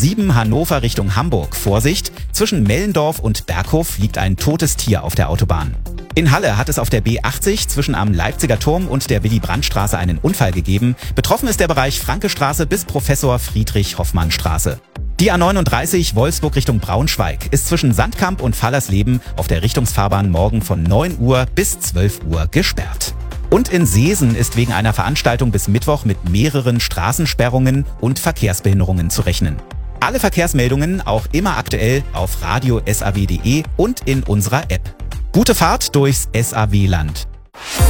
A7 Hannover Richtung Hamburg. Vorsicht, zwischen Mellendorf und Berghof liegt ein totes Tier auf der Autobahn. In Halle hat es auf der B80 zwischen am Leipziger Turm und der Willy-Brandt-Straße einen Unfall gegeben. Betroffen ist der Bereich Franke-Straße bis Professor Friedrich-Hoffmann-Straße. Die A39 Wolfsburg Richtung Braunschweig ist zwischen Sandkamp und Fallersleben auf der Richtungsfahrbahn morgen von 9 Uhr bis 12 Uhr gesperrt. Und in Seesen ist wegen einer Veranstaltung bis Mittwoch mit mehreren Straßensperrungen und Verkehrsbehinderungen zu rechnen. Alle Verkehrsmeldungen auch immer aktuell auf radio-saw.de und in unserer App. Gute Fahrt durchs SAW-Land.